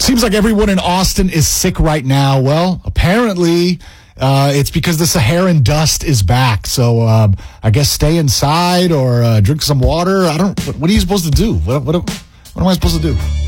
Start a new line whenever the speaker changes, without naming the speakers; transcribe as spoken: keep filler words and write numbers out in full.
Seems like everyone in Austin is sick right now. Well, apparently uh, it's because the Saharan dust is back. So um, I guess stay inside or uh, drink some water. I don't. What, what are you supposed to do? What, what, what am I supposed to do?